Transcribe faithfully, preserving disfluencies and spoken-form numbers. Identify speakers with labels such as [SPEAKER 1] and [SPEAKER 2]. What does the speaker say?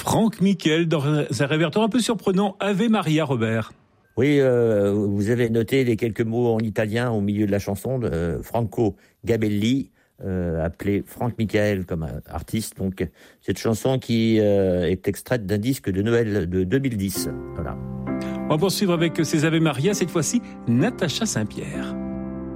[SPEAKER 1] Franck Michael dans un répertoire un peu surprenant, Ave Maria, Robert.
[SPEAKER 2] Oui, euh, vous avez noté les quelques mots en italien au milieu de la chanson de euh, Franco Gabelli, euh, appelé Franck Michael comme artiste. Donc, cette chanson qui euh, est extraite d'un disque de Noël de deux mille dix. Voilà.
[SPEAKER 1] On va poursuivre avec ces Ave Maria, cette fois-ci Natacha Saint-Pierre.